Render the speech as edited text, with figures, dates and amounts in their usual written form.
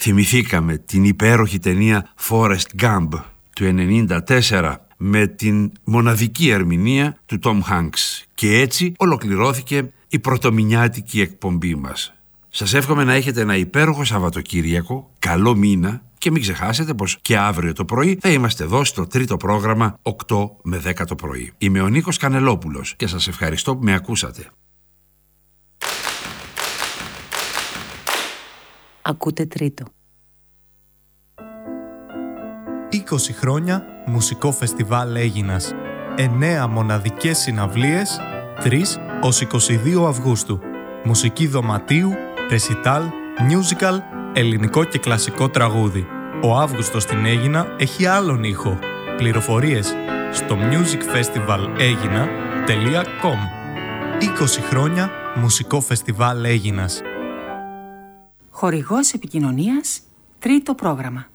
Θυμηθήκαμε την υπέροχη ταινία Forrest Gump του 1994 με την μοναδική ερμηνεία του Tom Hanks. Και έτσι ολοκληρώθηκε η πρωτομηνιάτικη εκπομπή μας. Σας εύχομαι να έχετε ένα υπέροχο Σαββατοκύριακο, καλό μήνα και μην ξεχάσετε πως και αύριο το πρωί θα είμαστε εδώ στο τρίτο πρόγραμμα 8 με 10 το πρωί. Είμαι ο Νίκος Κανελόπουλος και σας ευχαριστώ που με ακούσατε. Ακούτε τρίτο. 20 χρόνια μουσικό φεστιβάλ Αίγινας. 9 μοναδικές συναυλίες, 3 ως 22 Αυγούστου. Μουσική δωματίου, ρεσιτάλ, musical, ελληνικό και κλασικό τραγούδι. Ο Αύγουστος στην Αίγινα έχει άλλον ήχο. Πληροφορίες στο musicfestivalAegina.com. 20 χρόνια μουσικό φεστιβάλ Αίγινας. Χορηγός επικοινωνίας, τρίτο πρόγραμμα.